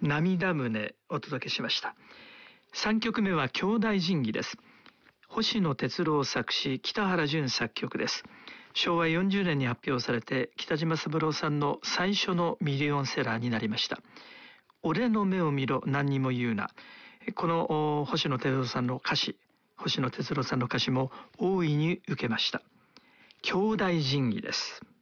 涙舟お届けしました。3曲目は兄弟神器です。星野哲郎作詞、北原淳作曲です。昭和40年に発表されて、北島三郎さんの最初のミリオンセラーになりました。俺の目を見ろ何にも言うな。この星野哲郎さんの歌詞も大いに受けました。兄弟神器です。